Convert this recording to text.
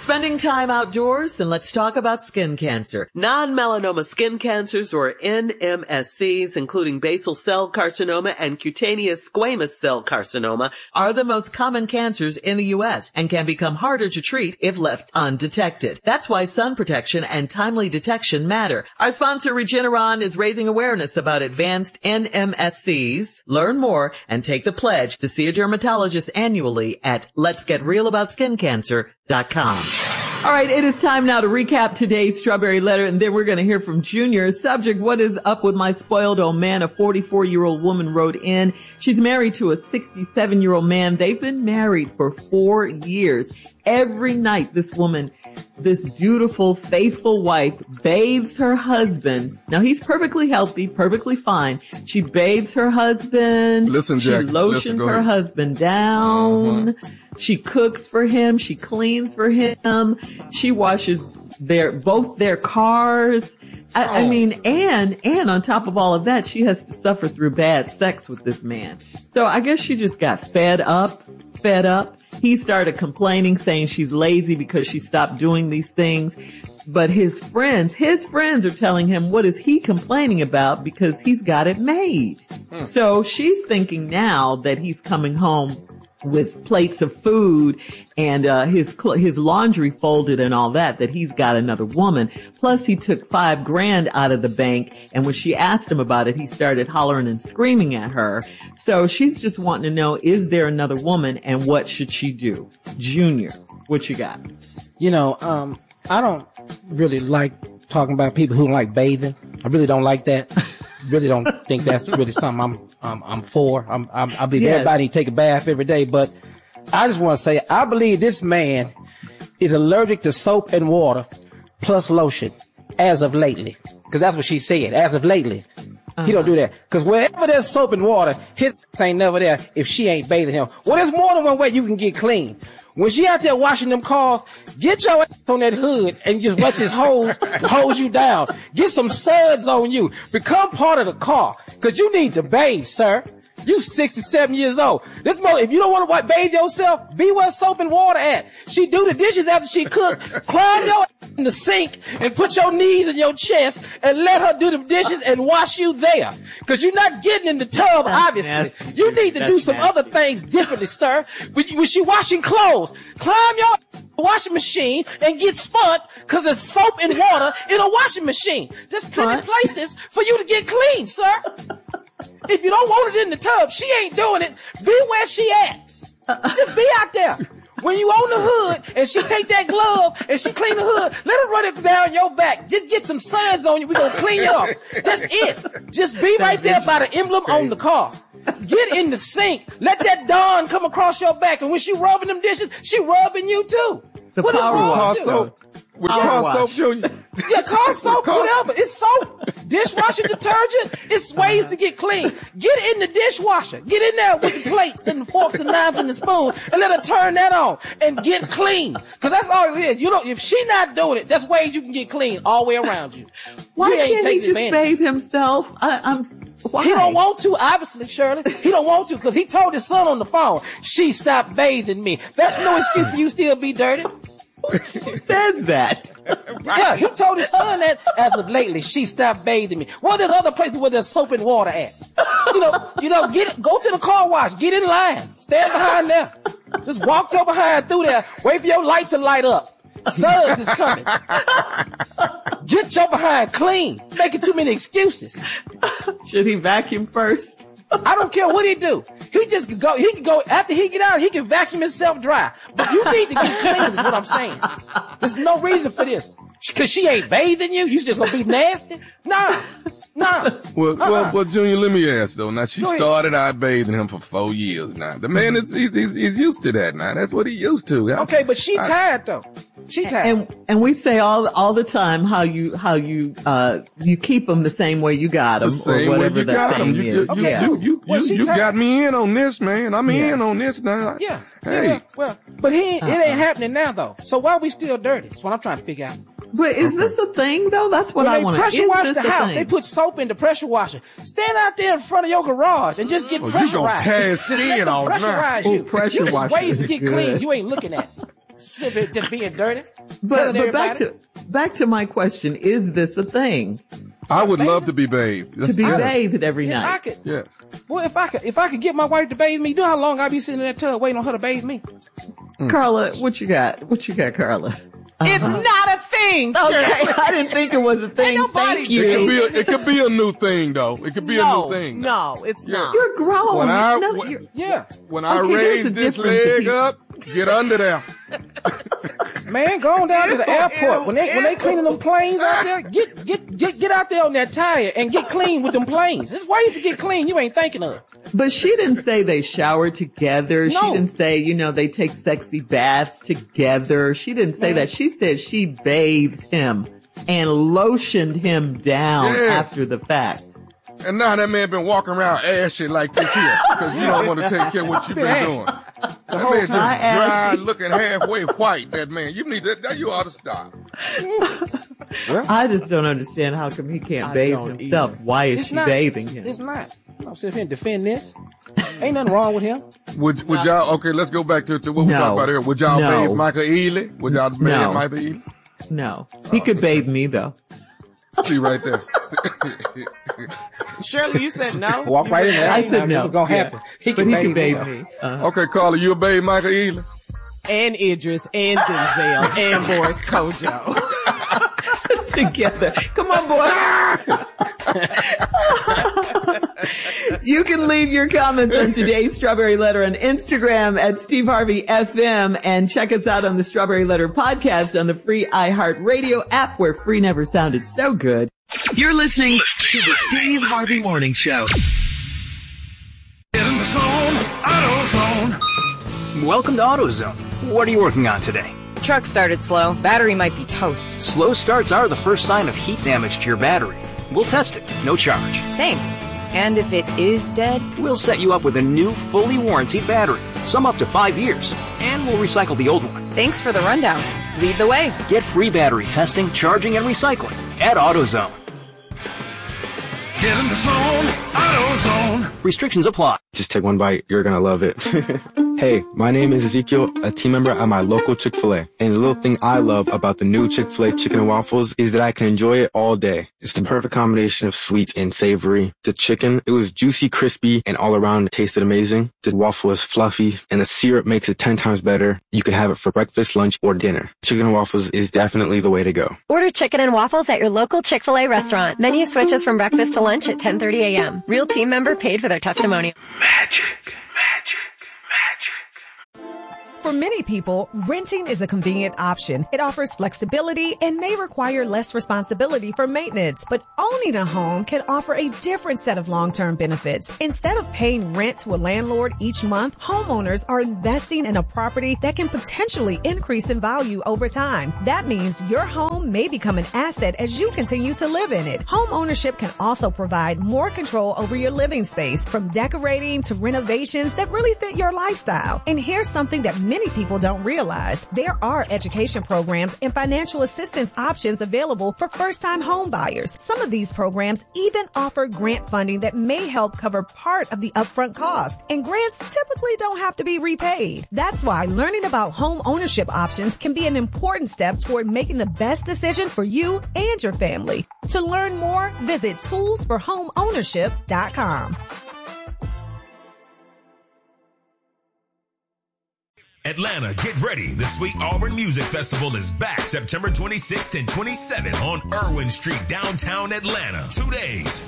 spending time outdoors? Then let's talk about skin cancer. Non-melanoma skin cancers, or NMSCs, including basal cell carcinoma and cutaneous squamous cell carcinoma, are the most common cancers in the U.S. and can become harder to treat if left undetected. That's why sun protection and timely detection matter. Our sponsor, Regeneron, is raising awareness about advanced NMSCs. Learn more and take the pledge to see a dermatologist annually at letsgetrealaboutSkinCancer.com. All right, it is time now to recap today's Strawberry Letter, and then we're going to hear from Junior. Subject, what is up with my spoiled old man? A 44-year-old woman wrote in. She's married to a 67-year-old man. They've been married for 4 years. Every night, this woman, this dutiful, faithful wife, bathes her husband. Now, he's perfectly healthy, perfectly fine. She bathes her husband. Listen, Jack. She lotions her husband down. She cooks for him. She cleans for him. She washes both their cars. I mean, and on top of all of that, she has to suffer through bad sex with this man. So I guess she just got fed up. He started complaining, saying she's lazy because she stopped doing these things. But his friends are telling him, what is he complaining about? Because he's got it made. So she's thinking now that he's coming home with plates of food and his laundry folded and all that he's got another woman. Plus he took $5,000 out of the bank, and when she asked him about it, he started hollering and screaming at her. So she's just wanting to know, is there another woman, and what should she do? Junior, what you got? You know, I don't really like talking about people who like bathing. I really don't like that. Really don't think that's really something I'm for. I believe everybody take a bath every day, but I just want to say I believe this man is allergic to soap and water plus lotion as of lately, because that's what she said. As of lately, he don't do that, because wherever there's soap and water, his ain't never there if she ain't bathing him. Well, there's more than one way you can get clean. When she out there washing them cars, get your ass on that hood and just let this hose you down. Get some suds on you. Become part of the car, because you need to bathe, sir. You 67 years old. If you don't want to bathe yourself, be where soap and water at. She do the dishes after she cook. Climb your in the sink and put your knees in your chest and let her do the dishes and wash you there. Because you're not getting in the tub, obviously. Nasty, you need to do some other things differently, sir. When she washing clothes, climb your washing machine and get spun, because there's soap and water in a washing machine. There's plenty places for you to get clean, sir. If you don't want it in the tub, she ain't doing it. Be where she at. Just be out there. When you on the hood and she take that glove and she clean the hood, let her run it down your back. Just get some suds on you. We gonna clean you up. That's it. Just be right there by the emblem on the car. Get in the sink. Let that Dawn come across your back. And when she rubbing them dishes, she rubbing you too. What is wrong with you? With car soap, Junior. Yeah, car soap, whatever. It's soap. Dishwasher detergent. It's ways to get clean. Get in the dishwasher. Get in there with the plates and the forks and knives and the spoon and let her turn that on and get clean. Because that's all it is. You know, if she not doing it, that's ways you can get clean all the way around you. Why can't he just bathe himself? Why? He don't want to, obviously, Shirley. He don't want to, because he told his son on the phone, she stopped bathing me. That's no excuse for you to still be dirty. Who says that? Yeah, he told his son that as of lately, she stopped bathing me. Well, there's other places where there's soap and water at. You know, go to the car wash, get in line, stand behind there. Just walk your behind through there, wait for your light to light up. Suds is coming. Get your behind clean. Making too many excuses. Should he vacuum first? I don't care what he do. He can go, after he get out, he can vacuum himself dry. But you need to get clean is what I'm saying. There's no reason for this. Cause she ain't bathing you. You just gonna be nasty? Nah. Well, Junior, let me ask though. Now she started out bathing him for 4 years now. The man he's used to that now. That's what he used to. Okay, but she tired though. She tired. And we say all the time how you keep them the same way you got them, or whatever that thing is. You got me in on this, man. I'm in on this now. Yeah. Hey. Yeah, well, but it ain't happening now though. So why are we still dirty? That's what I'm trying to figure out. But is this a thing though? That's what I want to. When they pressure wash the house, they put soap in the pressure washer. Stand out there in front of your garage and just get pressurized. You gonna tear skin off now. Pressurize you. There's ways to get clean you ain't looking at. Just being dirty. But back to my question, is this a thing? I would love to be bathed. Bathed every night. Yes. Well, if I could get my wife to bathe me, you know how long I'd be sitting in that tub waiting on her to bathe me? Carla, what you got? What you got, Carla? It's not a thing. Okay, I didn't think it was a thing. Thank you. It could be a new thing, though. It could be a new thing. No, it's not. You're grown. When I raise this leg up, get under there. Man, go on down to the airport. When they cleaning them planes out there, get out there on that tire and get clean with them planes. There's ways to get clean you ain't thinking of. But she didn't say they shower together. No. She didn't say, they take sexy baths together. She didn't say that. She said she bathed him and lotioned him down after the fact. And now that man been walking around ashy like this here because you don't want to take care of what you've been doing. That man just dry, looking halfway white, that man. You ought to stop. I just don't understand how come he can't bathe himself. Why is she bathing him? It's not. I'll sit here and defend this. Ain't nothing wrong with him. Would y'all, okay, let's go back to what we talked about here. Would y'all bathe Michael Ealy? Would y'all bathe Michael Ealy? No. He could bathe me, though. See right there. Shirley, you said no? Walk right in there. I said no. What's going to happen? He can bathe me. Okay, Carla, you bathe Michael Ealy? And Idris, and Denzel, and Boris Kojo. Together. Come on, boys. You can leave your comments on today's Strawberry Letter on Instagram at Steve Harvey FM and check us out on the Strawberry Letter podcast on the free iHeartRadio app where free never sounded so good. You're listening to the Steve Harvey Morning Show. Get in the zone, AutoZone. Welcome to AutoZone. What are you working on today? Truck started slow. Battery might be toast. Slow starts are the first sign of heat damage to your battery. We'll test it, no charge. Thanks. And if it is dead? We'll set you up with a new, fully warranted battery, some up to 5 years, and we'll recycle the old one. Thanks for the rundown. Lead the way. Get free battery testing, charging, and recycling at AutoZone. Get in the zone, AutoZone. Restrictions apply. Just take one bite. You're going to love it. Hey, my name is Ezekiel, a team member at my local Chick-fil-A. And the little thing I love about the new Chick-fil-A chicken and waffles is that I can enjoy it all day. It's the perfect combination of sweet and savory. The chicken, it was juicy, crispy, and all around it tasted amazing. The waffle is fluffy, and the syrup makes it 10 times better. You can have it for breakfast, lunch, or dinner. Chicken and waffles is definitely the way to go. Order chicken and waffles at your local Chick-fil-A restaurant. Menu switches from breakfast to lunch at 10:30 a.m. Real team member paid for their testimonial. Magic. For many people, renting is a convenient option. It offers flexibility and may require less responsibility for maintenance. But owning a home can offer a different set of long-term benefits. Instead of paying rent to a landlord each month, homeowners are investing in a property that can potentially increase in value over time. That means your home may become an asset as you continue to live in it. Home ownership can also provide more control over your living space, from decorating to renovations that really fit your lifestyle. And here's something that many people don't realize. There are education programs and financial assistance options available for first-time home buyers. Some of these programs even offer grant funding that may help cover part of the upfront cost. And grants typically don't have to be repaid. That's why learning about home ownership options can be an important step toward making the best decision for you and your family. To learn more, visit toolsforhomeownership.com. Atlanta, get ready. The Sweet Auburn Music Festival is back September 26th and 27th on Irwin Street, downtown Atlanta. 2 days,